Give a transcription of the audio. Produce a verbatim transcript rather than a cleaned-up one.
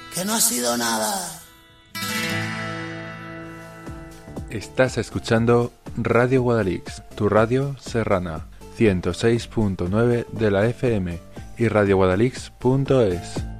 que no ha sido nada. Estás escuchando Radio Guadalix, tu radio serrana, ciento seis punto nueve de la F M y radio guadalix punto es.